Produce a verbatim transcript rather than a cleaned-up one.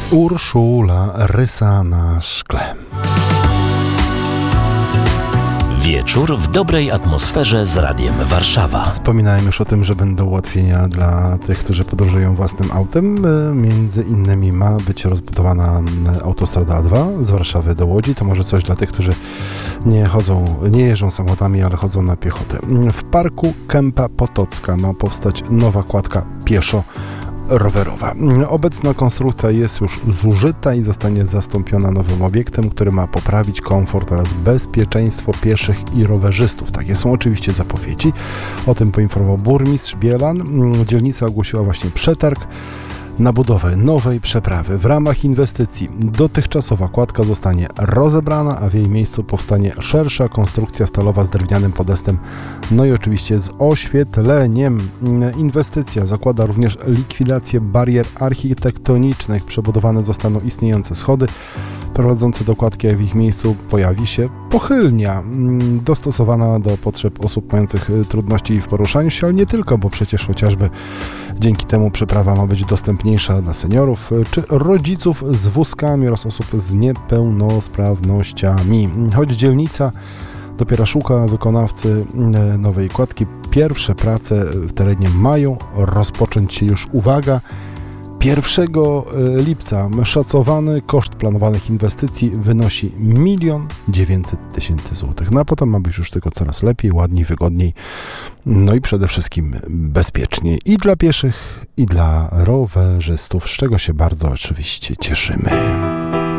Urszula rysa na szkle. Wieczór w dobrej atmosferze z Radiem Warszawa. Wspominałem już o tym, że będą ułatwienia dla tych, którzy podróżują własnym autem. Między innymi ma być rozbudowana autostrada A dwa z Warszawy do Łodzi. To może coś dla tych, którzy nie chodzą, nie jeżdżą samochodami, ale chodzą na piechotę. W parku Kępa Potocka ma powstać nowa kładka pieszo rowerowa. Obecna konstrukcja jest już zużyta i zostanie zastąpiona nowym obiektem, który ma poprawić komfort oraz bezpieczeństwo pieszych i rowerzystów. Takie są oczywiście zapowiedzi. O tym poinformował burmistrz Bielan. Dzielnica ogłosiła właśnie przetarg na budowę nowej przeprawy. W ramach inwestycji dotychczasowa kładka zostanie rozebrana, a w jej miejscu powstanie szersza konstrukcja stalowa z drewnianym podestem, no i oczywiście z oświetleniem. Inwestycja zakłada również likwidację barier architektonicznych. Przebudowane zostaną istniejące schody prowadzące do kładki, a w ich miejscu pojawi się pochylnia dostosowana do potrzeb osób mających trudności w poruszaniu się, ale nie tylko, bo przecież chociażby dzięki temu przeprawa ma być dostępniejsza dla seniorów czy rodziców z wózkami oraz osób z niepełnosprawnościami. Choć dzielnica dopiero szuka wykonawcy nowej kładki, pierwsze prace w terenie mają rozpocząć się już, uwaga, pierwszego lipca. Szacowany koszt planowanych inwestycji wynosi milion dziewięćset tysięcy złotych. No a potem ma być już tylko coraz lepiej, ładniej, wygodniej, no i przede wszystkim bezpieczniej i dla pieszych, i dla rowerzystów, z czego się bardzo oczywiście cieszymy.